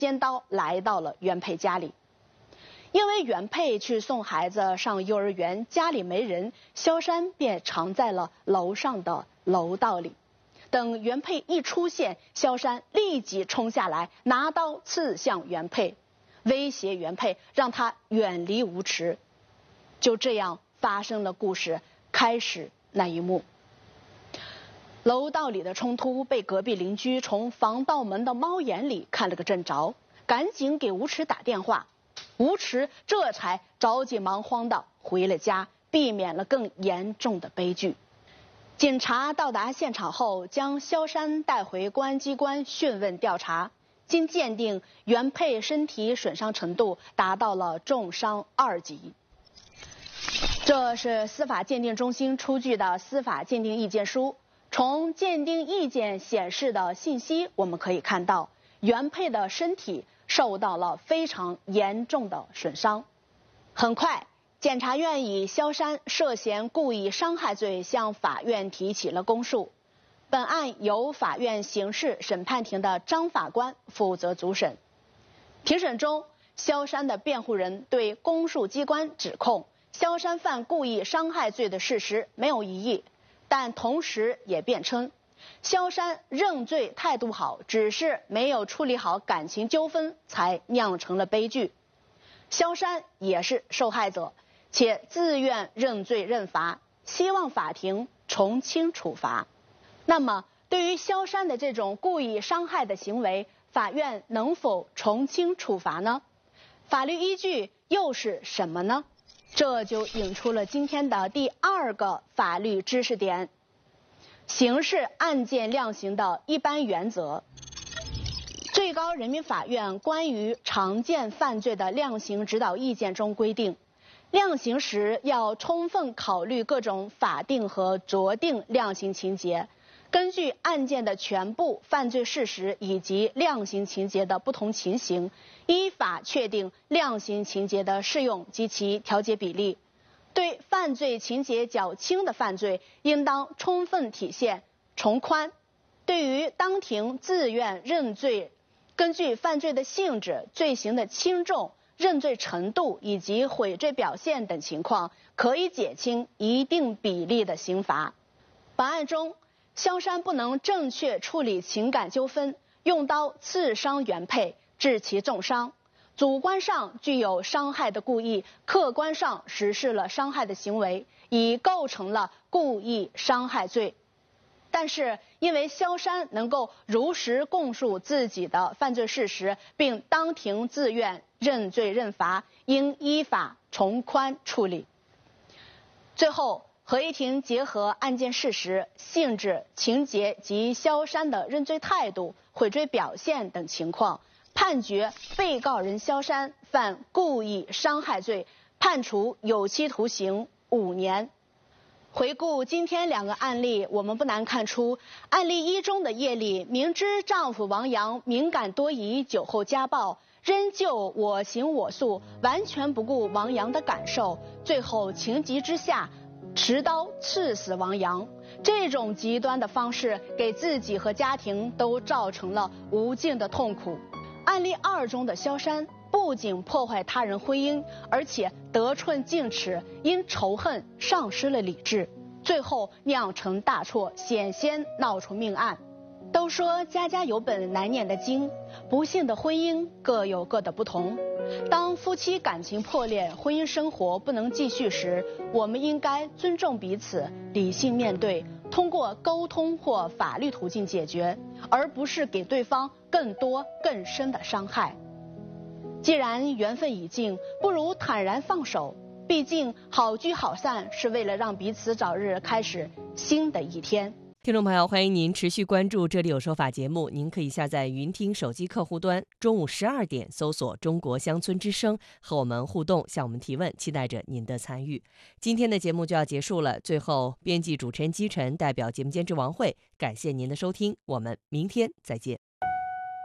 尖刀来到了原配家里。因为原配去送孩子上幼儿园，家里没人，萧山便藏在了楼上的楼道里。等原配一出现，萧山立即冲下来，拿刀刺向原配，威胁原配让他远离吴池。就这样发生了故事开始那一幕。楼道里的冲突被隔壁邻居从防盗门的猫眼里看了个正着，赶紧给吴池打电话。吴池这才着急忙慌地回了家，避免了更严重的悲剧。警察到达现场后，将萧山带回公安机关讯问调查。经鉴定，原配身体损伤程度达到了重伤2级。这是司法鉴定中心出具的司法鉴定意见书。从鉴定意见显示的信息，我们可以看到，原配的身体受到了非常严重的损伤。很快，检察院以萧山涉嫌故意伤害罪向法院提起了公诉。本案由法院刑事审判庭的张法官负责主审。庭审中，萧山的辩护人对公诉机关指控萧山犯故意伤害罪的事实没有异议，但同时也辩称萧山认罪态度好，只是没有处理好感情纠纷，才酿成了悲剧。萧山也是受害者，且自愿认罪认罚，希望法庭从轻处罚。那么，对于萧山的这种故意伤害的行为，法院能否从轻处罚呢？法律依据又是什么呢？这就引出了今天的第2个法律知识点：刑事案件量刑的一般原则。最高人民法院关于常见犯罪的量刑指导意见中规定，量刑时要充分考虑各种法定和酌定量刑情节，根据案件的全部犯罪事实以及量刑情节的不同情形，依法确定量刑情节的适用及其调节比例。对犯罪情节较轻的犯罪，应当充分体现从宽。对于当庭自愿认罪，根据犯罪的性质、罪行的轻重、认罪程度以及悔罪表现等情况，可以减轻一定比例的刑罚。本案中，萧山不能正确处理情感纠纷，用刀刺伤原配，致其重伤。主观上具有伤害的故意，客观上实施了伤害的行为，已构成了故意伤害罪。但是，因为萧山能够如实供述自己的犯罪事实，并当庭自愿认罪认罚，应依法从宽处理。最后，合议庭结合案件事实、性质、情节及萧山的认罪态度、悔罪表现等情况，判决被告人萧山犯故意伤害罪，判处有期徒刑5年。回顾今天2个案例，我们不难看出，案例1中的叶丽明知丈夫王阳敏感多疑、酒后家暴，仍旧我行我素，完全不顾王阳的感受，最后情急之下持刀刺死王阳。这种极端的方式给自己和家庭都造成了无尽的痛苦。案例2中的萧山不仅破坏他人婚姻，而且得寸进尺，因仇恨丧失了理智，最后酿成大错，险些闹出命案。都说家家有本难念的经，不幸的婚姻各有各的不同。当夫妻感情破裂，婚姻生活不能继续时，我们应该尊重彼此，理性面对，通过沟通或法律途径解决，而不是给对方更多更深的伤害。既然缘分已尽，不如坦然放手，毕竟好聚好散是为了让彼此早日开始新的一天。 听众朋友，欢迎您持续关注《这里有说法》节目，您可以下载云听手机客户端，中午12点搜索中国乡村之声，和我们互动，向我们提问，期待着您的参与。今天的节目就要结束了，最后编辑主持人姬晨代表节目监制王慧，感谢您的收听，我们明天再见。